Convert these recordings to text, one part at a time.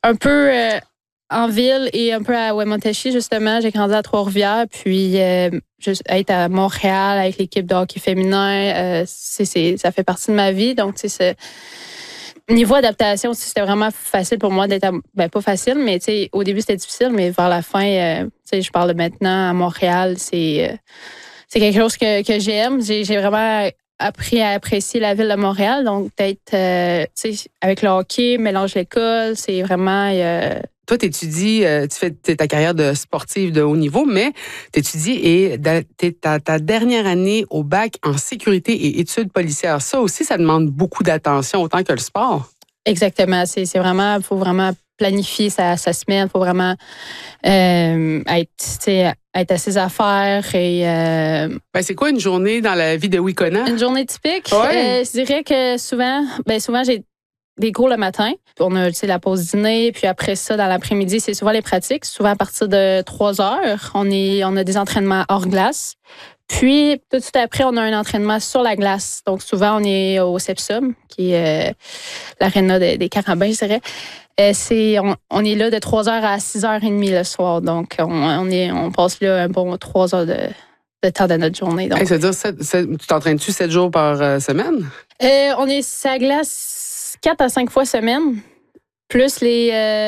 un peu en ville et un peu à Wemoteshi, justement. J'ai grandi à Trois-Rivières, puis être à Montréal avec l'équipe de hockey féminin, ça fait partie de ma vie. Donc, tu sais, niveau adaptation aussi, c'était vraiment facile pour moi d'être pas facile, mais tu sais, au début, c'était difficile, mais vers la fin, tu sais, je parle de maintenant à Montréal, c'est quelque chose que j'aime. J'ai vraiment appris à apprécier la ville de Montréal. Donc, peut-être, tu sais, avec le hockey, mélange l'école, c'est vraiment... Toi, tu étudies, tu fais ta carrière de sportive de haut niveau, mais tu étudies et t'es ta dernière année au bac en sécurité et études policières. Ça aussi, ça demande beaucoup d'attention, autant que le sport. Exactement. C'est vraiment, faut vraiment planifier sa semaine. Faut vraiment être à ses affaires et. C'est quoi une journée dans la vie de Wekona? Une journée typique. Ouais. Je dirais que souvent j'ai des cours le matin. On a la pause dîner, puis après ça, dans l'après-midi, c'est souvent les pratiques. Souvent à partir de 3 heures, on a des entraînements hors glace. Puis, tout de suite après, on a un entraînement sur la glace. Donc, souvent, on est au Sepsum, qui est l'aréna des Carabins, je dirais. On est là de 3h à 6h30 le soir. Donc, on passe là un bon 3 heures de temps de notre journée. Donc. Ça veut dire, tu t'entraînes-tu 7 jours par semaine? On est sur la glace 4 à 5 fois semaine, plus les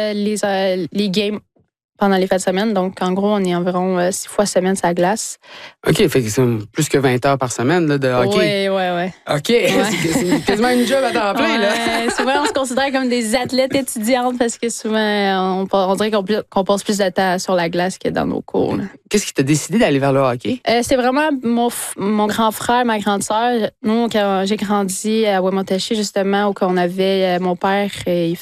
games pendant les fêtes de semaine. Donc, en gros, on est environ 6 fois semaine sur la glace. OK, fait que c'est plus que 20 heures par semaine là, de hockey. Oui. OK, ouais. C'est quasiment une job à temps plein. Là. Souvent, on se considère comme des athlètes étudiantes parce que souvent, on dirait qu'on passe plus de temps sur la glace que dans nos cours. Là. Qu'est-ce qui t'a décidé d'aller vers le hockey? C'est vraiment mon grand frère, ma grande sœur. Nous, quand j'ai grandi à Wemoteshi, justement, où on avait mon père, il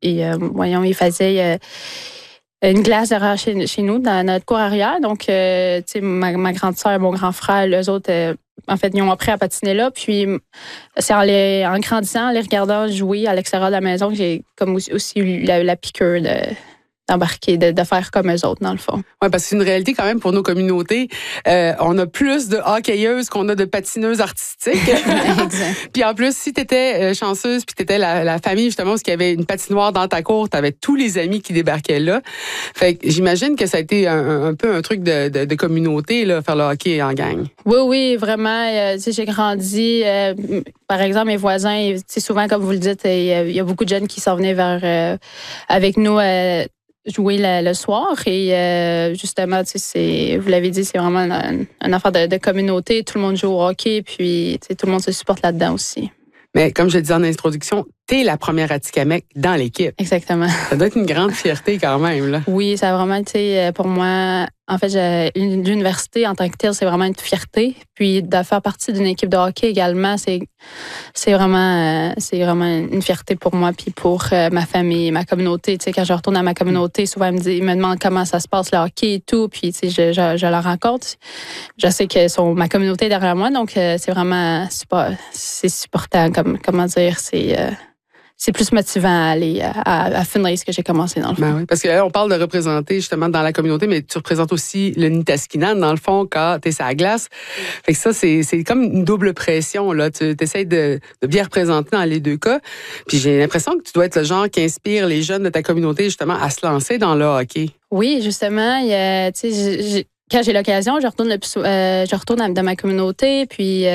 faisait... une glace derrière chez nous, dans notre cour arrière. Donc, tu sais, ma grande sœur et mon grand frère, eux autres, en fait, ils ont appris à patiner là. Puis, c'est en grandissant, en les regardant jouer à l'extérieur de la maison, que j'ai comme aussi eu la piqûre d'embarquer, de faire comme eux autres, dans le fond. Oui, parce que c'est une réalité quand même pour nos communautés. On a plus de hockeyeuses qu'on a de patineuses artistiques. Exact. Puis en plus, si tu étais chanceuse, puis tu étais la famille, justement, parce qu'il y avait une patinoire dans ta cour, tu avais tous les amis qui débarquaient là. Fait que j'imagine que ça a été un peu un truc de communauté, là, faire le hockey en gang. Oui, vraiment. Tu sais, j'ai grandi. Par exemple, mes voisins, souvent, comme vous le dites, il y a beaucoup de jeunes qui s'en venaient avec nous jouer le soir. Et justement, vous l'avez dit, c'est vraiment une affaire de communauté. Tout le monde joue au hockey, puis tout le monde se supporte là-dedans aussi. Mais comme je le disais en introduction, t'es la première Atikamekw dans l'équipe. Exactement. Ça doit être une grande fierté quand même, là. Oui, ça a vraiment été pour moi... En fait, l'université en tant que telle, c'est vraiment une fierté. Puis de faire partie d'une équipe de hockey également, c'est vraiment une fierté pour moi puis pour ma famille, ma communauté. Tu sais, quand je retourne à ma communauté, souvent ils me demandent comment ça se passe le hockey et tout. Puis tu sais, je leur rencontre. Je sais que ma communauté est derrière moi, donc c'est vraiment c'est supportant. Comment dire, c'est plus motivant à aller à finir ce que j'ai commencé dans le fond. Ben oui, parce que là, on parle de représenter justement dans la communauté, mais tu représentes aussi le Nitaskinan, dans le fond, quand tu es sur la glace. Fait que ça, c'est comme une double pression, là. Tu essaies de bien représenter dans les deux cas. Puis j'ai l'impression que tu dois être le genre qui inspire les jeunes de ta communauté, justement, à se lancer dans le hockey. Oui, justement. Tu sais, quand j'ai l'occasion, je retourne dans ma communauté, puis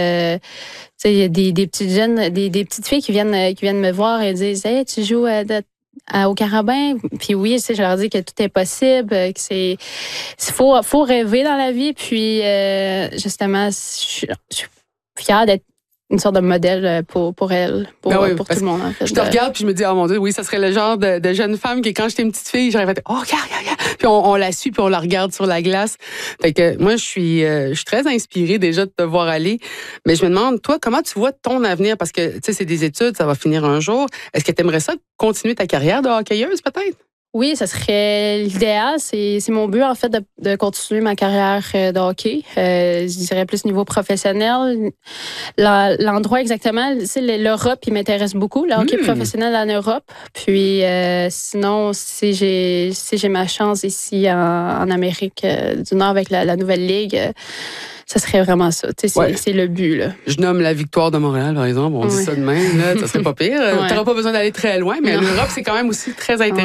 il y a des petites jeunes, des petites filles qui viennent me voir et disent « Hey, tu joues au Carabin? » Puis oui, je leur dis que tout est possible, que faut rêver dans la vie, puis justement, je suis fière d'être une sorte de modèle pour elle, pour tout le monde, en fait. Je te regarde puis je me dis, oh mon Dieu, oui, ça serait le genre de jeune femme qui, quand j'étais une petite fille, j'arrivais à dire, oh, regarde. Puis on la suit puis on la regarde sur la glace. Fait que moi, je suis très inspirée déjà de te voir aller. Mais je me demande, toi, comment tu vois ton avenir? Parce que, tu sais, c'est des études, ça va finir un jour. Est-ce que tu aimerais ça continuer ta carrière de hockeyeuse, peut-être? Oui, ça serait l'idéal. C'est mon but, en fait, de continuer ma carrière de hockey. Je dirais plus niveau professionnel. L'endroit exactement, l'Europe, il m'intéresse beaucoup. Le hockey professionnel en Europe. Puis sinon, si j'ai ma chance ici en Amérique du Nord avec la nouvelle ligue, ça serait vraiment ça. C'est le but. Là. Je nomme la Victoire de Montréal, par exemple. On dit ça de même. Là, ça serait pas pire. Tu n'auras pas besoin d'aller très loin, mais l'Europe, c'est quand même aussi très intéressant.